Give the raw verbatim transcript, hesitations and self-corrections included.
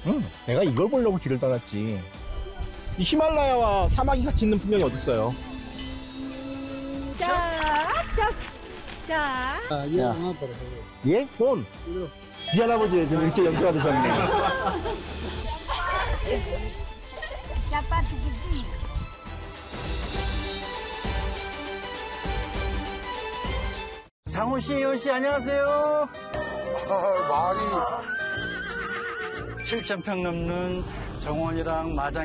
응, 내가 이걸 보려고 길을 떠났지. 이 히말라야와 사막이 같이 있는 풍경이 어딨어요? 자, 자, 자. 아, 예, 야. 하나 더. 예? 돈? 미안 아버지, 지금 이렇게 연주가 되셨네. 장훈 씨, 예원 씨, 안녕하세요. 아, 말이. 칠천 평 넘는 정원이랑 마장